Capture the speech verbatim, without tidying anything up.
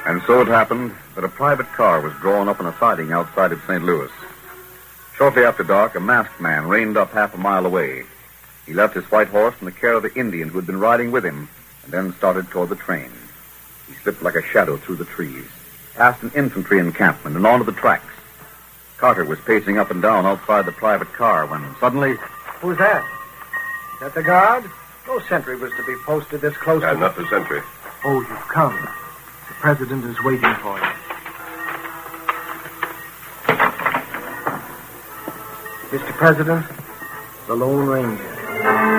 And so it happened that a private car was drawn up in a siding outside of Saint Louis. Shortly after dark, a masked man reined up half a mile away. He left his white horse in the care of the Indian who had been riding with him, and then started toward the train. He slipped like a shadow through the trees, past an infantry encampment, and onto the tracks. Carter was pacing up and down outside the private car when suddenly... Who's that? Is that the guard? No sentry was to be posted this close Uh, to... not the sentry. Oh, you've come. The president is waiting for you. Mister President, the Lone Ranger.